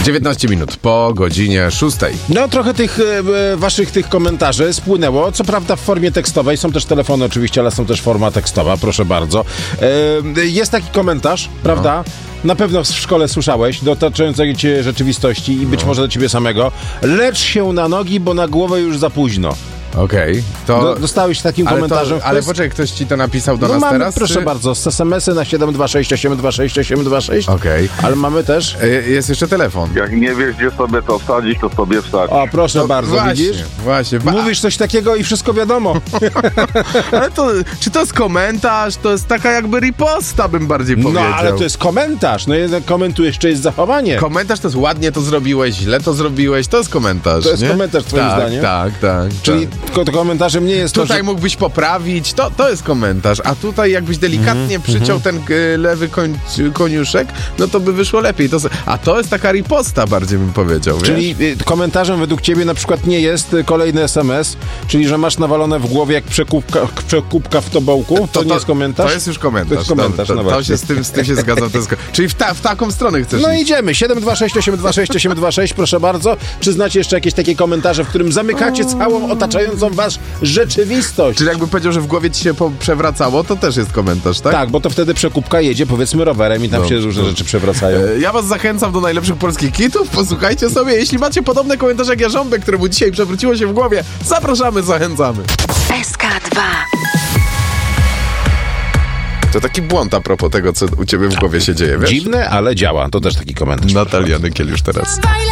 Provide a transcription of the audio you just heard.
19 minut po godzinie 6. No trochę tych waszych tych komentarzy spłynęło, co prawda w formie tekstowej, są też telefony oczywiście, ale są też forma tekstowa, proszę bardzo. Jest taki komentarz, prawda? Na pewno w szkole słyszałeś, dotyczącej cię rzeczywistości i być może do ciebie samego. Lecz się na nogi, bo na głowę już za późno. Okej, to... Dostałeś takim komentarzem. Ale poczekaj, ktoś ci to napisał do nas mamy, teraz? proszę bardzo, z SMS-y na 726 826 826. Okej. Ale mamy też... Jest jeszcze telefon. Jak nie wiesz, gdzie sobie to wsadzić, to sobie wsadź. O, proszę No, bardzo, właśnie, widzisz? Właśnie. Mówisz coś takiego i wszystko wiadomo. Ale to, czy to jest komentarz? To jest taka jakby riposta, bym bardziej powiedział. No, ale to jest komentarz. No jednak komentujesz, czy jest zachowanie. Komentarz to jest ładnie to zrobiłeś, źle to zrobiłeś, to jest komentarz, To jest nie? komentarz twoim zdaniem? Tak. Czyli to komentarzem nie jest Tutaj to, że... mógłbyś poprawić, to jest komentarz, a tutaj jakbyś delikatnie przyciął ten lewy koniuszek, no to by wyszło lepiej. A to jest taka riposta, bardziej bym powiedział, wiesz? Czyli komentarzem według ciebie na przykład nie jest kolejny SMS, czyli że masz nawalone w głowie jak przekupka w tobołku? To nie jest komentarz? To jest już komentarz. To jest komentarz, no to właśnie. się z tym się zgadzam. Czyli w taką stronę chcesz No iść. idziemy. 726 826 826, proszę bardzo. Czy znacie jeszcze jakieś takie komentarze, w którym zamykacie całą otaczającą was rzeczywistość? Czyli jakby powiedział, że w głowie ci się przewracało, to też jest komentarz, tak? Tak, bo to wtedy przekupka jedzie powiedzmy rowerem i tam się różne rzeczy przewracają. Ja was zachęcam do najlepszych polskich kitów, posłuchajcie sobie. Jeśli macie podobne komentarze jak Jarząbek, któremu dzisiaj przewróciło się w głowie, zapraszamy, zachęcamy. SK2. To taki błąd a propos tego, co u ciebie w głowie się dzieje, wiesz? Dziwne, ale działa. To też taki komentarz. Natalia Nykiel już teraz.